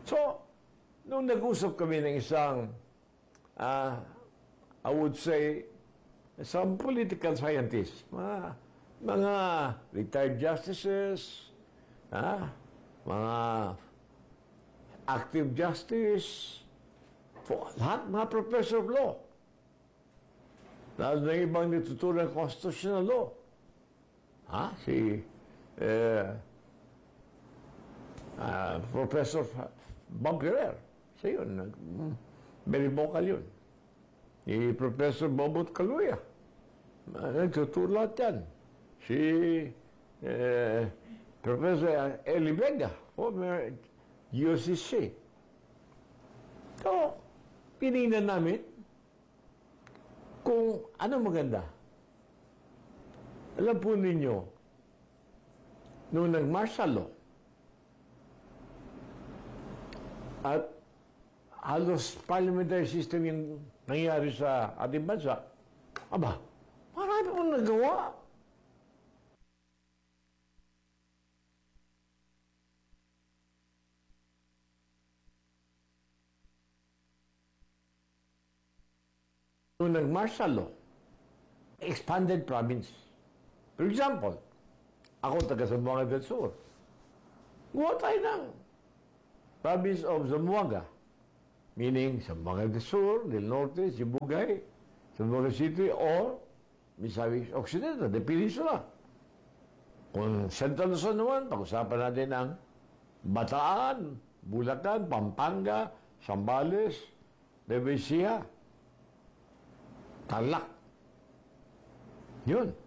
So, nung nag-usap kami ng isang, I would say, some political scientists, mga retired justices, mga active justice, lahat mga professor of law. Lalo na ibang nagtuturo ng constitutional law. Si Professor Bob Ferrer. Siya yun. Very vocal yun. Si Professor Bobot Caluya. Nagtuturo lahat yan. Si Professor Eli Vega, former UCC. So, pinignan namin kung ano maganda. Alam po ninyo, nung nag-martial law, at halos parliamentary system yung nangyari sa ating bansa, marami pong nagawa. Nung nag-martial law, expanded province. For example, ako taga Zamboanga del Sur. Gumawa tayo ng province of Zamboanga. Meaning, Zamboanga del Sur, del Norte, Sibugay, Zamboanga City, or Misamis Occidental, the Peninsula. Kung Central Luzon naman, pag-usapan natin ang Bataan, Bulacan, Pampanga, Zambales, Nueva Ecija, Tarlac. Yun.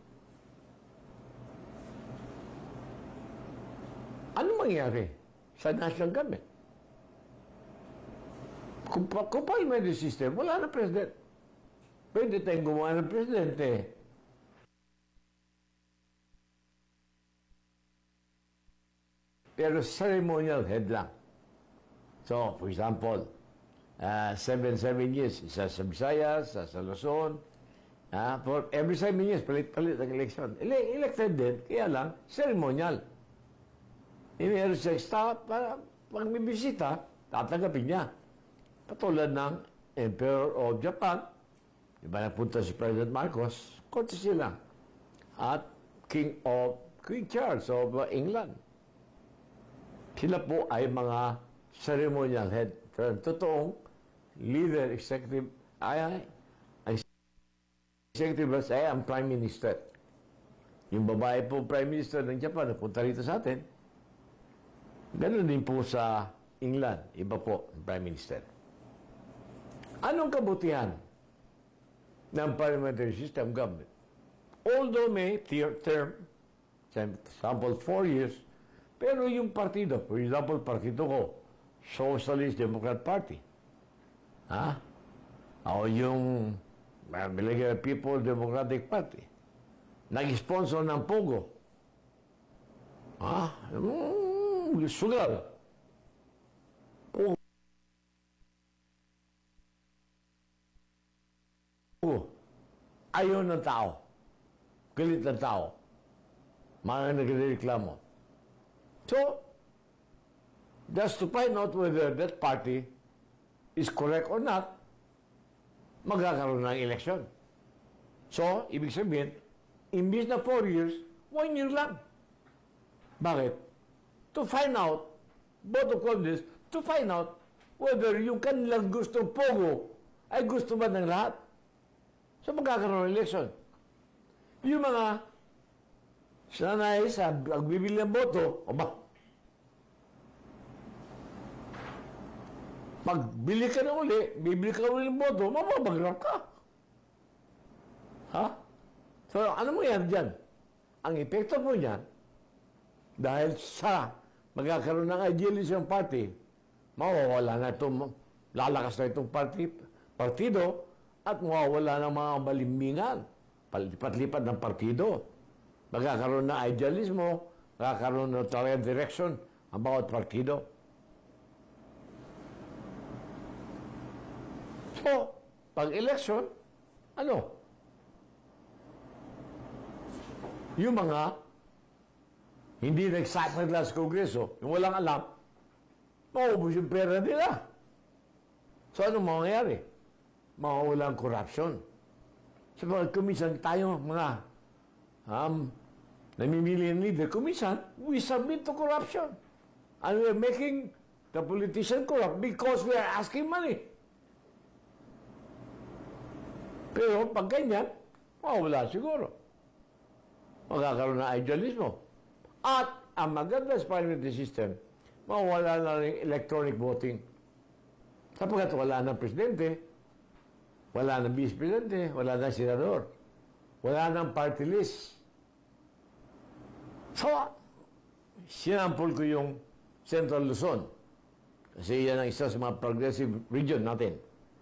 Ano mangyari sa national government? Kung parliamentary system, wala na president. Pwede tayong gumawa ng presidente. Pero ceremonial head lang. So, for example, 7 years, isa sa Visayas, isa sa Luzon. For every 7 years, palit-palit ang election. Elected din, kaya lang, ceremonial. Meron siya stop para pag may bisita, tatanggapin niya. Patulad ng Emperor of Japan, iba napunta si President Marcos, courtesy lang. At King Charles of England. Sila po ay mga ceremonial head. Totoong leader, executive, ang executive ay ang Prime Minister. Yung babae po Prime Minister ng Japan, napunta rito sa atin. Ganun din po sa England, iba po ang Prime Minister. Anong kabutihan ng parliamentary system government? Although may term, sample 4 years, pero yung partido, for example, partido ko, Socialist Democrat Party, o yung People Democratic Party, nag-sponsor ng Pogo, sugal. Ayaw ng tao. Galit ng tao. Mga nagreklamo. So, just to find out whether that party is correct or not, magkakaroon ng election. So, ibig sabihin, imbis na 4 years, 1 year lang. Bakit? To find out, both of this, to find out whether yung kanilang gustong pogo ay gusto ba ng lahat. So, magkakaroon ng election. Yung mga sanay sa pagbibili ng boto, pagbili ka na uli, bibili ka uli ng boto, mababagrap ka. So, ano mangyari dyan? Ang epekto po niyan, dahil sa magkakaroon ng idealism party, mawawala na itong, lalakas na itong partido, at mawawala ng mga balimbingan, palipat-lipat ng partido. Magkakaroon ng idealismo, magkakaroon ng talagang direction ang bawat partido. So, pag-election, yung mga hindi nag-sacrifice sa Kongreso, yung walang alam, maubos yung pera nila. So, ano mangyayari? Mawawala ang corruption. So, kumisan tayo, mga namimili ng leader, kumisan, we submit to corruption. And we're making the politician corrupt because we are asking money. Pero pag ganyan, mawawala siguro. Magkakaroon ng idealismo. At ang maganda sa parliamentary system, mawawala na rin electronic voting. Sapagkat wala ng presidente, wala ng vice-presidente, wala ng senador, wala ng party list. So, sinampol ko yung Central Luzon. Kasi yan ang isa sa mga progressive region natin.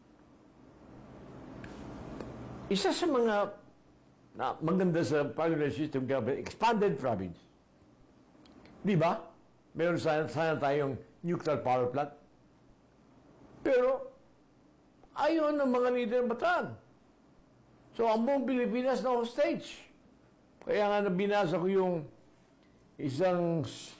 Isa sa mga maganda sa parliamentary system, expanded province. Di ba? Meron sana tayong nuclear power plant. Pero, ayaw ng mga leader Bataan. So, ang buong Pilipinas na hostage. Kaya nga nabinasa ko yung isang